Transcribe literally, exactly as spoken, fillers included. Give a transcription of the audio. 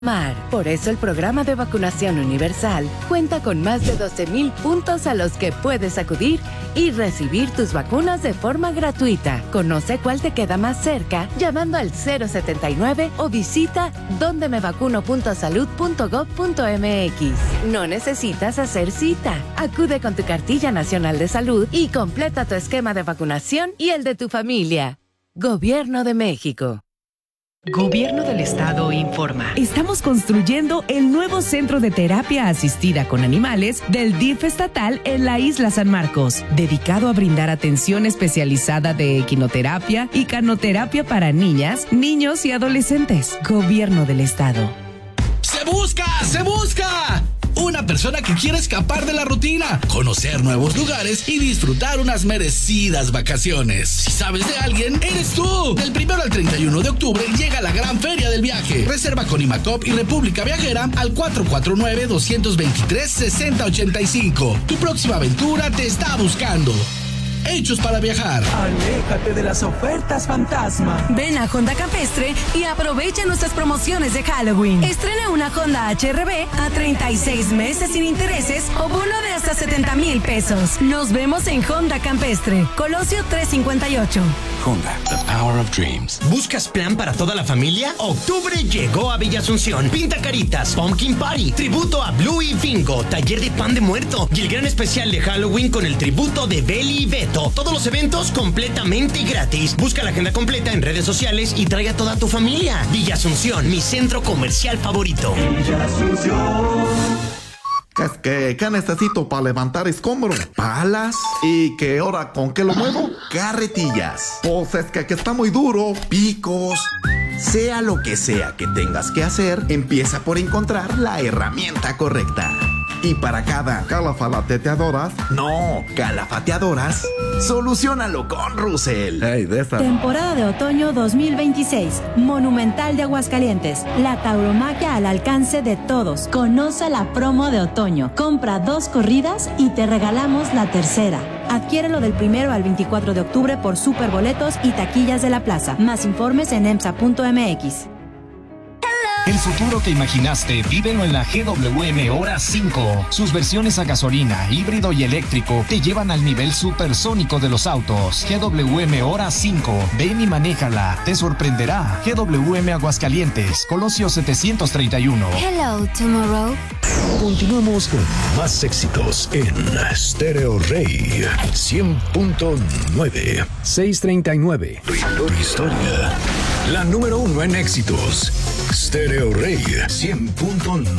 Mar. Por eso el programa de vacunación universal cuenta con más de doce mil puntos a los que puedes acudir y recibir tus vacunas de forma gratuita. Conoce cuál te queda más cerca llamando al cero setenta y nueve o visita donde me vacuno punto salud punto gob punto eme equis. No necesitas hacer cita. Acude con tu cartilla nacional de salud y completa tu esquema de vacunación y el de tu familia. Gobierno de México. Gobierno del Estado informa. Estamos construyendo el nuevo centro de terapia asistida con animales del D I F estatal en la isla San Marcos, dedicado a brindar atención especializada de equinoterapia y canoterapia para niñas, niños y adolescentes. Gobierno del Estado. ¡Se busca! ¡Se busca! Una persona que quiere escapar de la rutina, conocer nuevos lugares y disfrutar unas merecidas vacaciones. Si sabes de alguien, eres tú. Del primero al treinta y uno de octubre llega la gran feria del viaje. Reserva con IMACOP y República Viajera al cuatro cuatro nueve, dos dos tres, seis cero ocho cinco. Tu próxima aventura te está buscando. Hechos para viajar. Aléjate de las ofertas fantasma. Ven a Honda Campestre y aprovecha nuestras promociones de Halloween. Estrena una Honda H R V a treinta y seis meses sin intereses o bono de hasta setenta mil pesos. Nos vemos en Honda Campestre, Colosio trescientos cincuenta y ocho. Honda, the power of dreams. ¿Buscas plan para toda la familia? Octubre llegó a Villa Asunción. Pinta caritas, Pumpkin Party, tributo a Blue y Bingo, taller de pan de muerto y el gran especial de Halloween con el tributo de Beli y Beto. Todos los eventos completamente gratis. Busca la agenda completa en redes sociales y trae a toda tu familia. Villa Asunción, mi centro comercial favorito. Villa Asunción. ¿Qué, qué, qué necesito para levantar escombro? ¿Palas? ¿Y qué ahora con qué lo muevo? Carretillas. Pues es que, que está muy duro. Picos. Sea lo que sea que tengas que hacer, empieza por encontrar la herramienta correcta. Y para cada calafalateadoras, no, calafateadoras, soluciónalo con Russell. Hey, de esa. Temporada de otoño dos mil veintiséis. Monumental de Aguascalientes. La tauromaquia al alcance de todos. Conoce la promo de otoño. Compra dos corridas y te regalamos la tercera. Adquiérelo del primero al veinticuatro de octubre por superboletos y taquillas de la plaza. Más informes en emsa punto eme equis. El futuro que imaginaste, vívelo en la G W M Hora cinco. Sus versiones a gasolina, híbrido y eléctrico te llevan al nivel supersónico de los autos. G W M Hora cinco. Ven y manéjala. Te sorprenderá. G W M Aguascalientes, Colosio setecientos treinta y uno. Hello, Tomorrow. Continuamos con más éxitos en Stereo Rey cien punto nueve. seiscientos treinta y nueve. Tu, tu historia. La número uno en éxitos. Stereo Rey cien punto nueve.